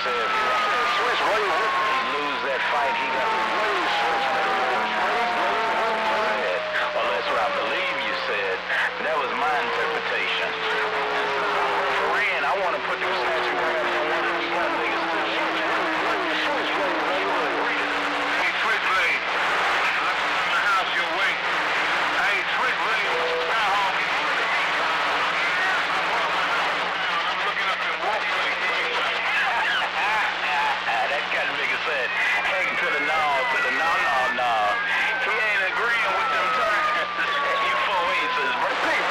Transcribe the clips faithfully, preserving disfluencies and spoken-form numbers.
said if he wanted to switch, what he lose that fight, he got to switch. Well, that's what I believe you said. That was my interpretation. Referee, I want to put them statue grabs on one of these young niggas too. Hey, Switchblade, look from the house your way. Hey, Switchblade, Skyhawk. I'm looking up in Wolf Lake. That kind of nigga said, heck to the no, to the no, no, no. He ain't agreeing with them terms. You four aces, bro.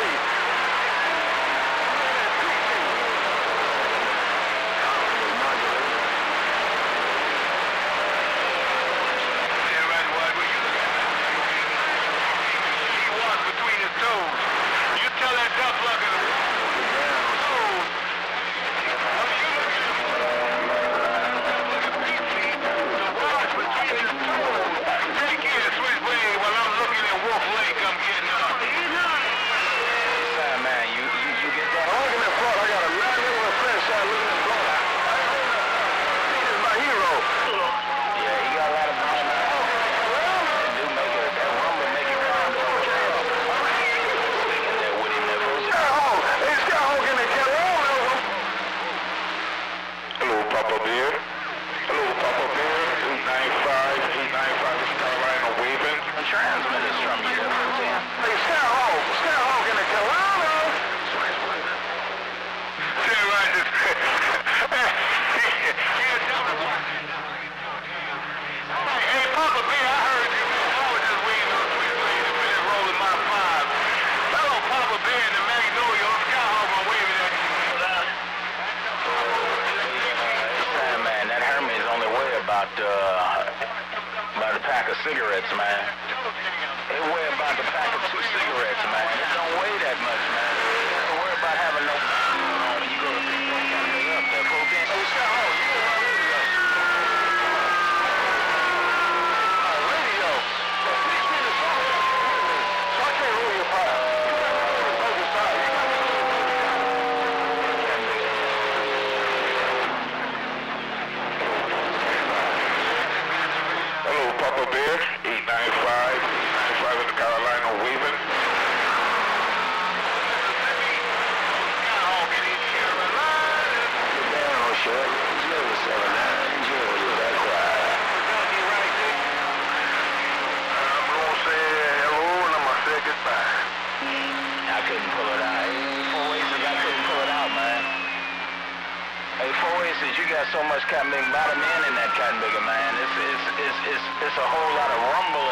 You tell that duck lugger to take care of Switchblade while I'm looking at Wolf Lake. I'm getting up. Hey, man, you, you, you get that? I'm looking at front. I got a nine little fresh shot looking at front. This is my hero. Yeah, he got a lot of power. That do make it, that rumble make it round the whole trail. Sticking there with him there for a Skyhawk. Hey, Skyhawk in the Carolina. Hello, Papa Bear. Hello, Papa Bear. eight nine five, eight nine five is Carolina waving. The transmitter's from you. Hey, Skyhawk. Skyhawk in the Carolina. Tell right this. Hey, Papa Bear, I heard you. I was just waiting on Switchblade to finish rolling my five. Hello, Papa Bear in the Magnolia. Skyhawk, I'm waving at you. Hey, man, that Hermes only weigh about, uh, about a pack of cigarettes, man. It weigh about the pack of two cigarettes, man. It don't weigh that much, man. Don't worry about having no when you go to pick something up there. Folk ain't no Skyhawk. You go right radio. Uh, radio. Please be the song. So I can't roll your fire. Focus side. Hello, Papa Bear. eight nine five, eight nine five in the Carolina waving. I couldn't pull it out. Four aces, I couldn't pull it out, man. Hey, four aces, you got so much cotton big bottom end in that cotton bigger, man. It's, it's, it's, it's, it's a whole lot of rumble